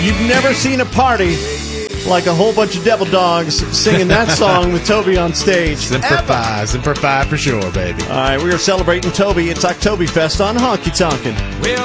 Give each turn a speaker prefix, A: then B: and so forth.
A: You've never seen a party like a whole bunch of devil dogs singing that song with Toby on stage.
B: Semper Fi for sure, baby.
A: All right, we are celebrating Toby. It's Oktoberfest on Honky Tonkin'.